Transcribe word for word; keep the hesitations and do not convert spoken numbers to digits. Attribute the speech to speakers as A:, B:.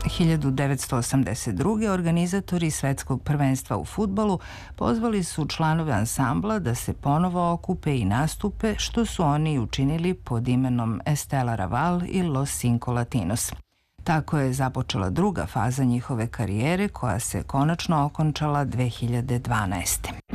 A: hiljadu devetsto osamdeset druge. organizatori svetskog prvenstva u fudbalu pozvali su članove ansambla da se ponovo okupe i nastupe, što su oni učinili pod imenom Estela Raval i Los Cinco Latinos. Tako je započela druga faza njihove karijere koja se konačno okončala dve hiljade dvanaeste.